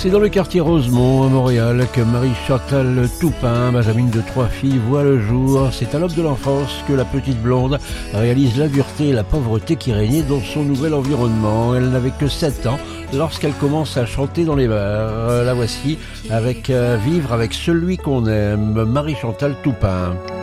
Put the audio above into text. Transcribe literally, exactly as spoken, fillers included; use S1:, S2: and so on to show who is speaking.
S1: C'est dans le quartier Rosemont, à Montréal, que Marie-Chantal Toupin, benjamine de trois filles, voit le jour. C'est à l'aube de l'enfance que la petite blonde réalise la dureté et la pauvreté qui régnait dans son nouvel environnement. Elle n'avait que sept ans lorsqu'elle commence à chanter dans les bars. La voici avec euh, Vivre avec celui qu'on aime, Marie-Chantal Toupin.